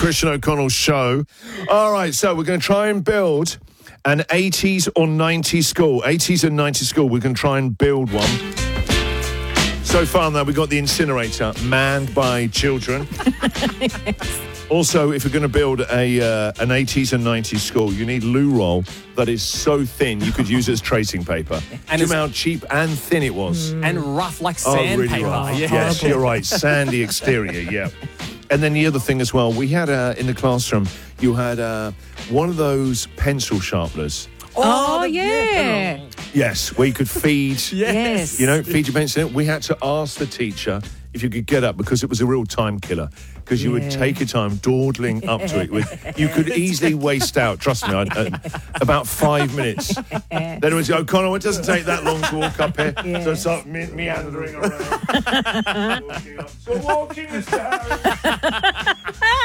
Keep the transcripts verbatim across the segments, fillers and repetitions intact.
Christian O'Connell Show. All right, so we're going to try and build an eighties or nineties school. eighties and nineties school. We're going to try and build one. So far now, we've got the incinerator manned by children. Yes. Also, if you're going to build a uh, an eighties and nineties school, you need loo roll that is so thin you could use it as tracing paper. And do you know how cheap and thin it was? And rough like Oh, sandpaper. really rough. Yeah. Yes, you're right. Sandy exterior, yeah. And then the other thing as well, we had uh, in the classroom, you had uh, one of those pencil sharpeners. Oh, the- yeah. Yes, where you could feed, Yes. you know, feed your pencil in. We had to ask the teacher if you could get up because it was a real time killer. Because you would Yeah. take your time dawdling up to it. With, you could easily waste out, trust me, I'd, uh, about five minutes. Then it was, O'Connell, it doesn't take that long to walk up here. Yeah. So it's like me- meandering around. Walking up. So walking, Mister Harry.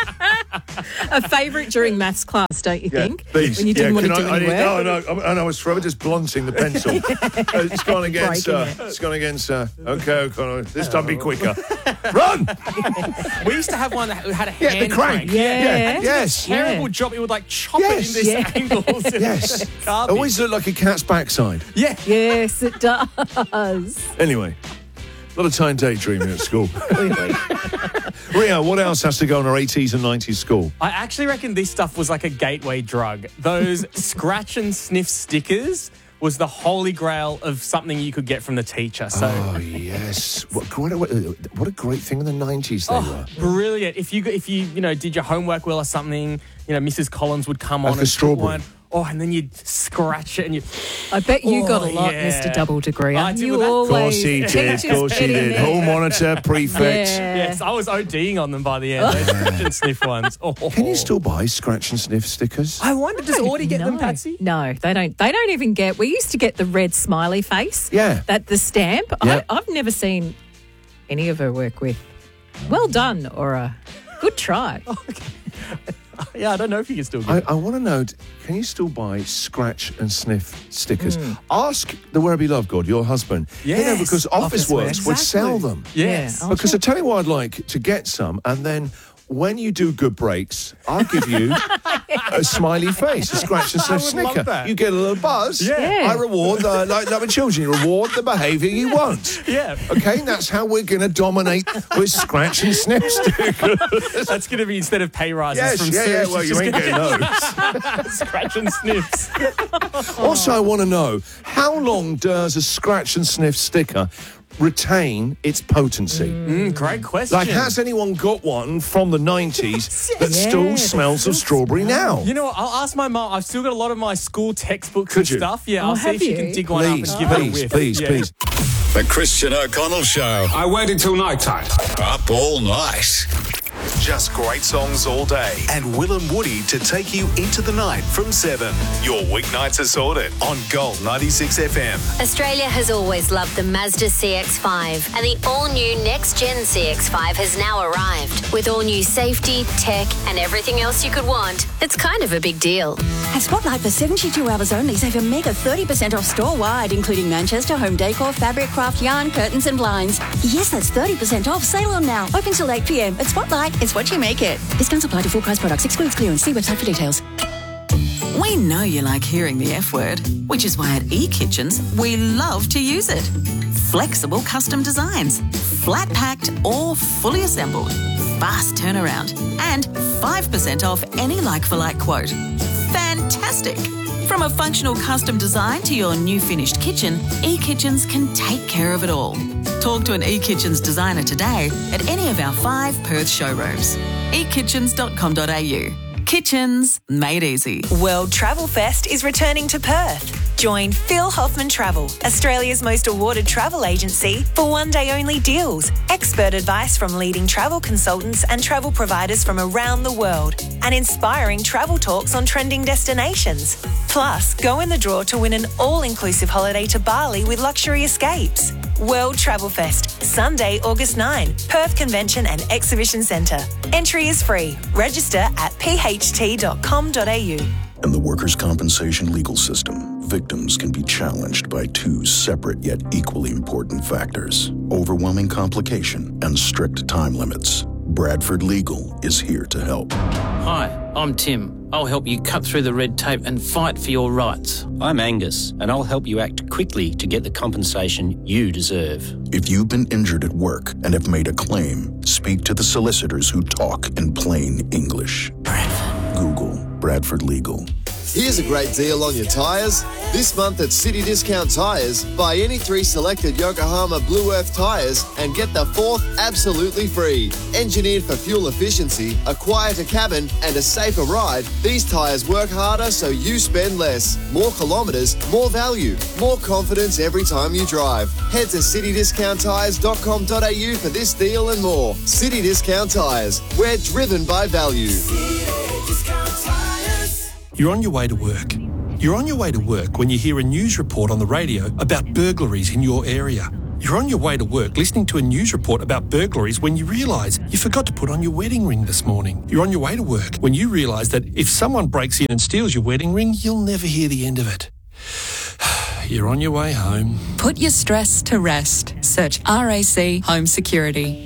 A favourite during maths class, don't you Yeah, think? please. When you didn't yeah, want to can do I, any I, work. No, no, I, I was forever just blunting the pencil. Uh, it's gone again, sir. Breaking it. It's gone again, sir. Okay, O'Connell, this time be quicker. Run! We used to have one that had a Yeah, hand the crank. crank. Yeah. Yes. Terrible Yeah. job. It would like chop Yes. it into Yeah. angles. and Yes. carve it. Always looked like a cat's backside. Yeah. Yes, it does. Anyway, a lot of time daydreaming at school. Really. Rio, what else has to go in our eighties and nineties school? I actually reckon this stuff was like a gateway drug. Those scratch and sniff stickers was the holy grail of something you could get from the teacher. So Oh, yes. What, what, a, what a great thing in the nineties they were. brilliant. If you if you you know did your homework well or something, you know Missus Collins would come Like on a and put strawberry. one. Oh, and then you'd scratch it and you. I bet you got a Oh, lot, yeah. Mister Double Degree. I did You with that. always Of course he did. Of teachers course he get in did. there. Hall monitor, prefect. Yeah. Yes, I was ODing on them by the end. Those scratch and sniff ones. Oh. Can you still buy scratch and sniff stickers? I wonder, does Audie get them, No. Patsy? No, they don't. They don't even get. We used to get the red smiley face. Yeah. That the stamp. Yeah. I, I've never seen any of her work with. Well done, Aura. Good try. Yeah, I don't know if you can still get I, I want to know, can you still buy scratch and sniff stickers? Ask the Werribee Love God, your husband. You know, Yes. because Office Office Works Works. would sell them. Yes. Yeah. Because I tell you what I'd like to get some, and then when you do good breaks, I'll give you a smiley face, a scratch and sniff I would love snicker. that. You get a little buzz. Yeah. I reward, the, like, like with children, you reward the behaviour you want. Yeah. Okay, and that's how we're going to dominate with scratch and sniff stickers. That's going to be instead of pay rises Yes, from yeah, yeah, Sirius, well, it's you just ain't gonna getting those. be scratch and sniffs. Also, I want to know, how long does a scratch and sniff sticker retain its potency? Mm, great question. Like, has anyone got one from the nineties that still Yeah, smells that of still strawberry now? You know what? I'll ask my mum. I've still got a lot of my school textbooks Could and you? stuff. Yeah, Oh, I'll see have if she you? can dig one Please, up and give it a please, whiff. please, Yeah. please. The Christian O'Connell Show. I waited till night time. Up all night. Just great songs all day. And Will and Woody to take you into the night from seven. Your weeknights are sorted on Gold ninety-six F M. Australia has always loved the Mazda C X five, and the all-new next-gen C X five has now arrived. With all-new safety, tech, and everything else you could want, it's kind of a big deal. At Spotlight, for seventy-two hours only, save a mega thirty percent off store-wide, including Manchester, home decor, fabric, craft, yarn, curtains and blinds. Yes, that's thirty percent off. Sale on now. Open till eight p m. At Spotlight, it's what you make it. Discounts apply to full-price products. Excludes clearance. See website for details. We know you like hearing the F word, which is why at eKitchens, we love to use it. Flexible custom designs, flat-packed or fully assembled, fast turnaround, and five percent off any like-for-like quote. Fantastic! From a functional custom design to your new finished kitchen, eKitchens can take care of it all. Talk to an eKitchens designer today at any of our five Perth showrooms. e kitchens dot com dot a u. Kitchens made easy. World Travel Fest is returning to Perth. Join Phil Hoffman Travel, Australia's most awarded travel agency, for one-day-only deals, expert advice from leading travel consultants and travel providers from around the world, and inspiring travel talks on trending destinations. Plus, go in the draw to win an all-inclusive holiday to Bali with luxury escapes. World Travel Fest, Sunday, August ninth, Perth Convention and Exhibition Centre. Entry is free. Register at p h t dot com dot a u. In the workers' compensation legal system, victims can be challenged by two separate yet equally important factors: overwhelming complication and strict time limits. Bradford Legal is here to help. Hi, I'm Tim. I'll help you cut through the red tape and fight for your rights. I'm Angus, and I'll help you act quickly to get the compensation you deserve. If you've been injured at work and have made a claim, speak to the solicitors who talk in plain English. Bradford. Google Bradford Legal. Here's a great deal on your tyres. This month at City Discount Tyres, buy any three selected Yokohama Blue Earth tyres and get the fourth absolutely free. Engineered for fuel efficiency, a quieter cabin and a safer ride, these tyres work harder so you spend less. More kilometres, more value, more confidence every time you drive. Head to city discount tyres dot com dot a u for this deal and more. City Discount Tyres, we're driven by value. You're on your way to work. You're on your way to work when you hear a news report on the radio about burglaries in your area. You're on your way to work listening to a news report about burglaries when you realise you forgot to put on your wedding ring this morning. You're on your way to work when you realise that if someone breaks in and steals your wedding ring, you'll never hear the end of it. You're on your way home. Put your stress to rest. Search R A C Home Security.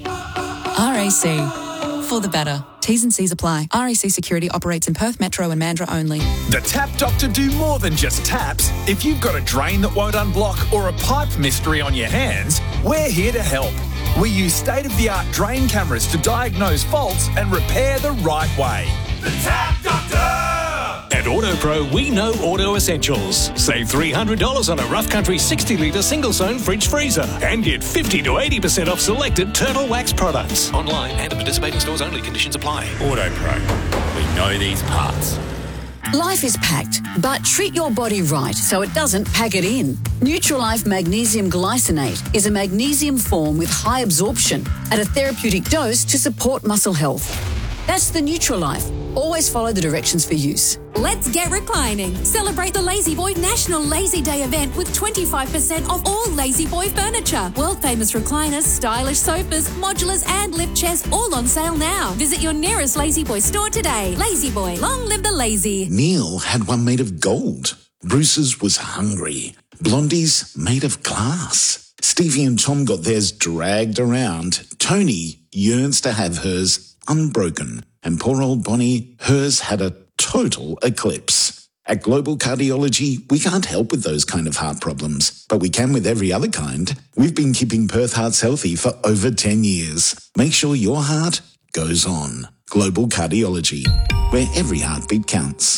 R A C, for the better. T's and C's apply. R A C Security operates in Perth Metro and Mandurah only. The Tap Doctor do more than just taps. If you've got a drain that won't unblock or a pipe mystery on your hands, we're here to help. We use state-of-the-art drain cameras to diagnose faults and repair the right way. The Tap Doctor! At AutoPro, we know auto essentials. Save three hundred dollars on a Rough Country sixty litre single-zone fridge freezer and get fifty to eighty percent off selected Turtle Wax products. Online and at participating stores only. Conditions apply. AutoPro. We know these parts. Life is packed, but treat your body right so it doesn't pack it in. Nutrilife Magnesium Glycinate is a magnesium form with high absorption at a therapeutic dose to support muscle health. That's the Nutrilife. Always follow the directions for use. Let's get reclining. Celebrate the Lazy Boy National Lazy Day event with twenty-five percent off all Lazy Boy furniture. World famous recliners, stylish sofas, modulars and lift chairs all on sale now. Visit your nearest Lazy Boy store today. Lazy Boy, long live the lazy. Neil had one made of gold. Bruce's was hungry. Blondie's made of glass. Stevie and Tom got theirs dragged around. Tony yearns to have hers unbroken. And poor old Bonnie, hers had a total eclipse. At Global Cardiology, we can't help with those kind of heart problems, but we can with every other kind. We've been keeping Perth hearts healthy for over ten years. Make sure your heart goes on. Global Cardiology, where every heartbeat counts.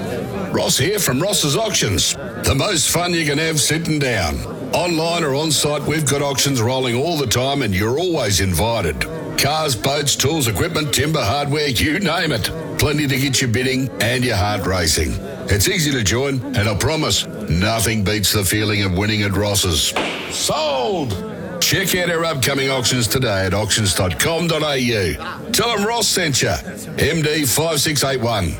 Ross here from Ross's Auctions. The most fun you can have sitting down. Online or on site, we've got auctions rolling all the time and you're always invited. Cars, boats, tools, equipment, timber, hardware, you name it. Plenty to get you bidding and your heart racing. It's easy to join, and I promise, nothing beats the feeling of winning at Ross's. Sold! Check out our upcoming auctions today at auctions dot com dot a u. Tell them Ross sent you. M D five six eight one.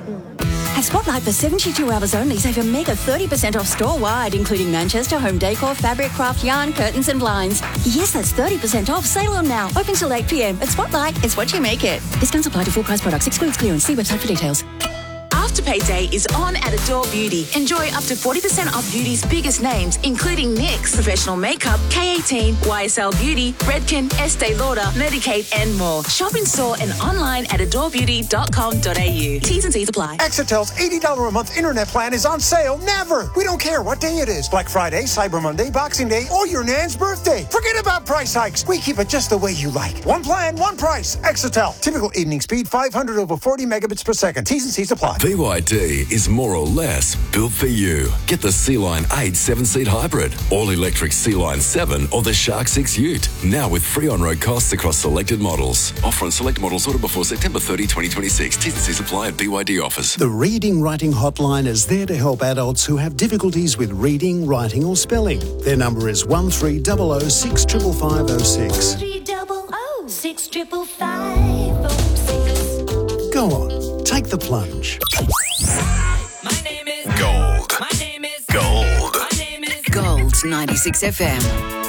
At Spotlight, for seventy-two hours only, save a mega thirty percent off store-wide, including Manchester Home Decor, Fabric Craft, Yarn, Curtains and Blinds. Yes, that's thirty percent off. Sale on now. Open till eight p m. At Spotlight, it's what you make it. Discounts apply to full-price products. Excludes clearance. See website for details. Afterpay Day is on at Adore Beauty. Enjoy up to forty percent off beauty's biggest names, including NYX, Professional Makeup, K eighteen, Y S L Beauty, Redken, Estee Lauder, Medicaid and more. Shop in store and online at adore beauty dot com dot a u. T's and C's apply. Exetel's eighty dollars a month internet plan is on sale. Never! We don't care what day it is. Black Friday, Cyber Monday, Boxing Day, or your Nan's birthday. Forget about price hikes. We keep it just the way you like. One plan, one price. Exetel. Typical evening speed, five hundred over forty megabits per second. T's and C's apply. B Y D is more or less built for you. Get the C-Line eight seven-seat hybrid, all-electric C-Line seven or the Shark six Ute. Now with free on-road costs across selected models. Offer on select models ordered before September thirtieth, twenty twenty-six. T's and C's apply at B Y D offers. The Reading Writing Hotline is there to help adults who have difficulties with reading, writing or spelling. Their number is one three zero zero six five five five zero six. three zero zero six five five five zero six. Go on, take the plunge. My name is Gold. My name is Gold. Gold ninety-six F M.